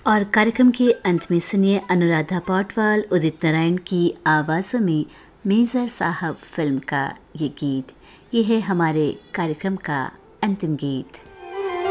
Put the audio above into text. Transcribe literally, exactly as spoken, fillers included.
और कार्यक्रम के अंत में सुनिए अनुराधा पौडवाल, उदित नारायण की आवाज़ों में मेजर साहब फिल्म का ये गीत। ये है हमारे कार्यक्रम का अंतिम गीत।